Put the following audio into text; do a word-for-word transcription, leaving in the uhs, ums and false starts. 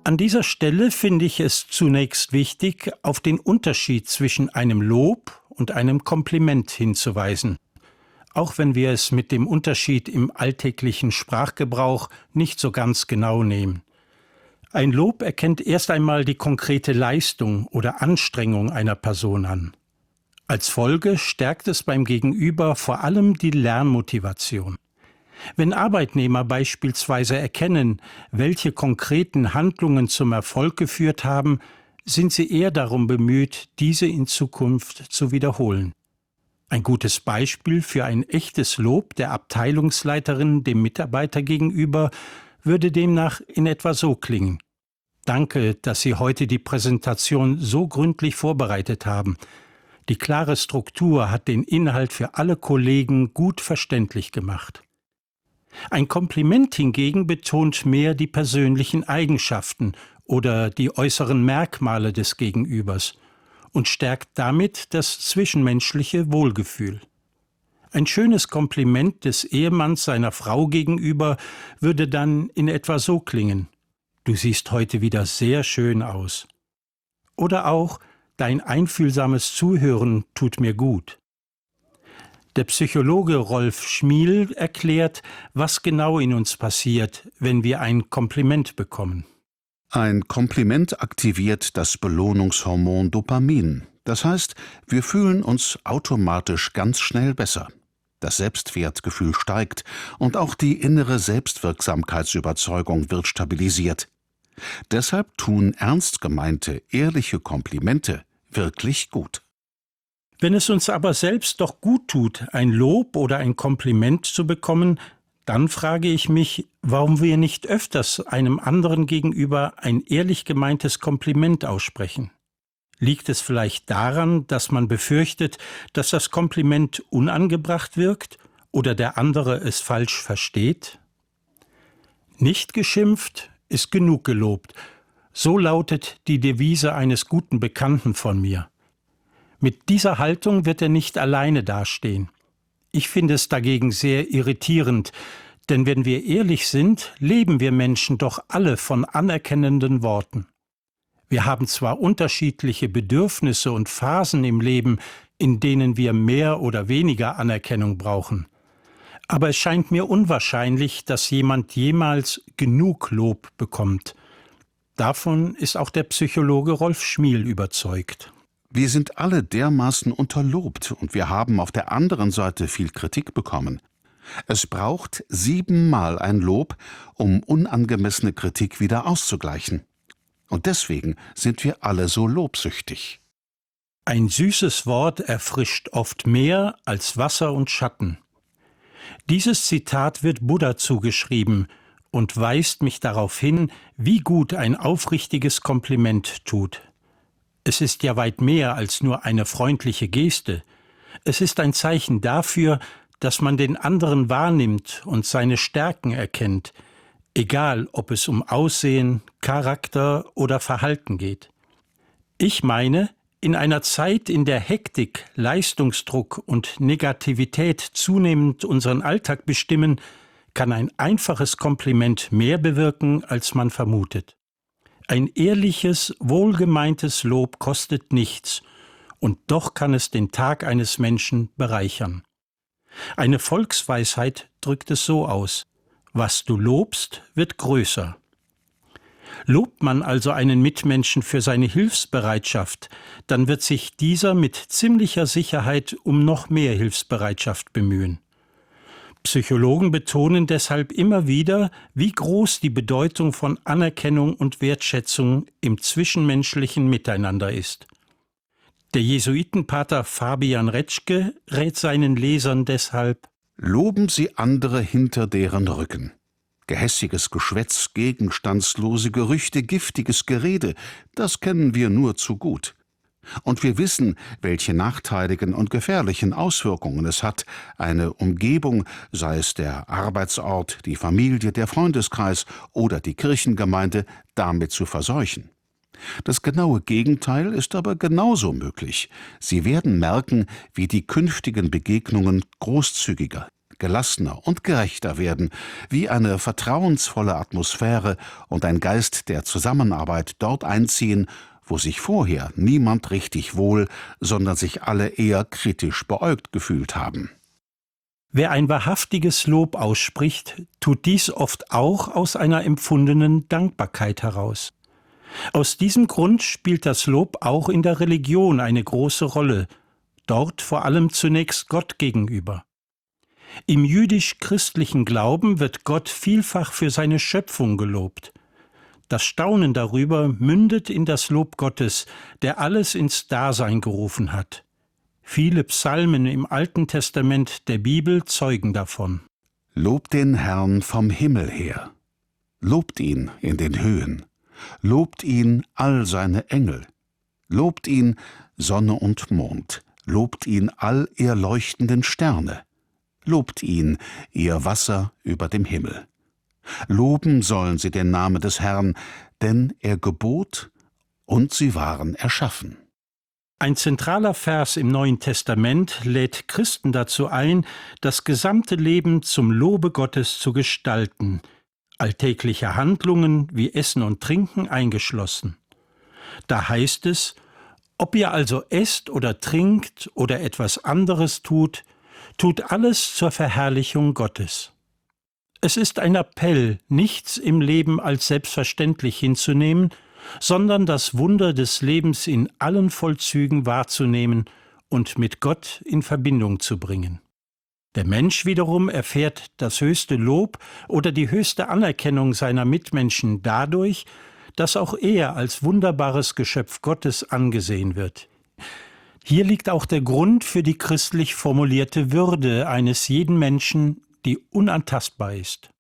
An dieser Stelle finde ich es zunächst wichtig, auf den Unterschied zwischen einem Lob und einem Kompliment hinzuweisen, auch wenn wir es mit dem Unterschied im alltäglichen Sprachgebrauch nicht so ganz genau nehmen. Ein Lob erkennt erst einmal die konkrete Leistung oder Anstrengung einer Person an. Als Folge stärkt es beim Gegenüber vor allem die Lernmotivation. Wenn Arbeitnehmer beispielsweise erkennen, welche konkreten Handlungen zum Erfolg geführt haben, sind sie eher darum bemüht, diese in Zukunft zu wiederholen. Ein gutes Beispiel für ein echtes Lob der Abteilungsleiterin dem Mitarbeiter gegenüber würde demnach in etwa so klingen: Danke, dass Sie heute die Präsentation so gründlich vorbereitet haben. Die klare Struktur hat den Inhalt für alle Kollegen gut verständlich gemacht. Ein Kompliment hingegen betont mehr die persönlichen Eigenschaften oder die äußeren Merkmale des Gegenübers und stärkt damit das zwischenmenschliche Wohlgefühl. Ein schönes Kompliment des Ehemanns seiner Frau gegenüber würde dann in etwa so klingen: Du siehst heute wieder sehr schön aus. Oder auch: Dein einfühlsames Zuhören tut mir gut. Der Psychologe Rolf Schmiel erklärt, was genau in uns passiert, wenn wir ein Kompliment bekommen. Ein Kompliment aktiviert das Belohnungshormon Dopamin. Das heißt, wir fühlen uns automatisch ganz schnell besser. Das Selbstwertgefühl steigt und auch die innere Selbstwirksamkeitsüberzeugung wird stabilisiert. Deshalb tun ernst gemeinte, ehrliche Komplimente wirklich gut. Wenn es uns aber selbst doch gut tut, ein Lob oder ein Kompliment zu bekommen, dann frage ich mich, warum wir nicht öfters einem anderen gegenüber ein ehrlich gemeintes Kompliment aussprechen. Liegt es vielleicht daran, dass man befürchtet, dass das Kompliment unangebracht wirkt oder der andere es falsch versteht? Nicht geschimpft ist genug gelobt. So lautet die Devise eines guten Bekannten von mir. Mit dieser Haltung wird er nicht alleine dastehen. Ich finde es dagegen sehr irritierend, denn wenn wir ehrlich sind, leben wir Menschen doch alle von anerkennenden Worten. Wir haben zwar unterschiedliche Bedürfnisse und Phasen im Leben, in denen wir mehr oder weniger Anerkennung brauchen. Aber es scheint mir unwahrscheinlich, dass jemand jemals genug Lob bekommt. Davon ist auch der Psychologe Rolf Schmiel überzeugt. Wir sind alle dermaßen unterlobt und wir haben auf der anderen Seite viel Kritik bekommen. Es braucht siebenmal ein Lob, um unangemessene Kritik wieder auszugleichen. Und deswegen sind wir alle so lobsüchtig. Ein süßes Wort erfrischt oft mehr als Wasser und Schatten. Dieses Zitat wird Buddha zugeschrieben und weist mich darauf hin, wie gut ein aufrichtiges Kompliment tut. Es ist ja weit mehr als nur eine freundliche Geste. Es ist ein Zeichen dafür, dass man den anderen wahrnimmt und seine Stärken erkennt, egal ob es um Aussehen, Charakter oder Verhalten geht. Ich meine, in einer Zeit, in der Hektik, Leistungsdruck und Negativität zunehmend unseren Alltag bestimmen, kann ein einfaches Kompliment mehr bewirken, als man vermutet. Ein ehrliches, wohlgemeintes Lob kostet nichts, und doch kann es den Tag eines Menschen bereichern. Eine Volksweisheit drückt es so aus: Was du lobst, wird größer. Lobt man also einen Mitmenschen für seine Hilfsbereitschaft, dann wird sich dieser mit ziemlicher Sicherheit um noch mehr Hilfsbereitschaft bemühen. Psychologen betonen deshalb immer wieder, wie groß die Bedeutung von Anerkennung und Wertschätzung im zwischenmenschlichen Miteinander ist. Der Jesuitenpater Fabian Retschke rät seinen Lesern deshalb: Loben Sie andere hinter deren Rücken. Gehässiges Geschwätz, gegenstandslose Gerüchte, giftiges Gerede, das kennen wir nur zu gut. Und wir wissen, welche nachteiligen und gefährlichen Auswirkungen es hat, eine Umgebung, sei es der Arbeitsort, die Familie, der Freundeskreis oder die Kirchengemeinde, damit zu verseuchen. Das genaue Gegenteil ist aber genauso möglich. Sie werden merken, wie die künftigen Begegnungen großzügiger, gelassener und gerechter werden, wie eine vertrauensvolle Atmosphäre und ein Geist der Zusammenarbeit dort einziehen, wo sich vorher niemand richtig wohl, sondern sich alle eher kritisch beäugt gefühlt haben. Wer ein wahrhaftiges Lob ausspricht, tut dies oft auch aus einer empfundenen Dankbarkeit heraus. Aus diesem Grund spielt das Lob auch in der Religion eine große Rolle, dort vor allem zunächst Gott gegenüber. Im jüdisch-christlichen Glauben wird Gott vielfach für seine Schöpfung gelobt. Das Staunen darüber mündet in das Lob Gottes, der alles ins Dasein gerufen hat. Viele Psalmen im Alten Testament der Bibel zeugen davon. Lobt den Herrn vom Himmel her. Lobt ihn in den Höhen. Lobt ihn all seine Engel. Lobt ihn Sonne und Mond. Lobt ihn all ihr leuchtenden Sterne. Lobt ihn, ihr Wasser über dem Himmel. Loben sollen sie den Namen des Herrn, denn er gebot, und sie waren erschaffen. Ein zentraler Vers im Neuen Testament lädt Christen dazu ein, das gesamte Leben zum Lobe Gottes zu gestalten, alltägliche Handlungen wie Essen und Trinken eingeschlossen. Da heißt es: Ob ihr also esst oder trinkt oder etwas anderes tut, tut alles zur Verherrlichung Gottes. Es ist ein Appell, nichts im Leben als selbstverständlich hinzunehmen, sondern das Wunder des Lebens in allen Vollzügen wahrzunehmen und mit Gott in Verbindung zu bringen. Der Mensch wiederum erfährt das höchste Lob oder die höchste Anerkennung seiner Mitmenschen dadurch, dass auch er als wunderbares Geschöpf Gottes angesehen wird. Hier liegt auch der Grund für die christlich formulierte Würde eines jeden Menschen, die unantastbar ist.